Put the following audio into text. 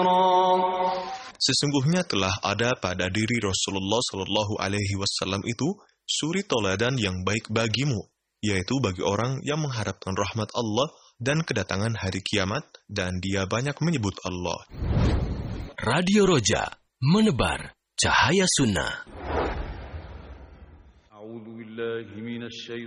Sesungguhnya telah ada pada diri Rasulullah Shallallahu Alaihi Wasallam itu suri toladan yang baik bagimu, yaitu bagi orang yang mengharapkan rahmat Allah dan kedatangan hari kiamat, dan dia banyak menyebut Allah. Radio Roja, menebar cahaya sunnah.